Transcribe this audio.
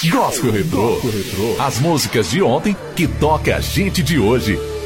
Gospel Retrô. As músicas de ontem que toca a gente de hoje.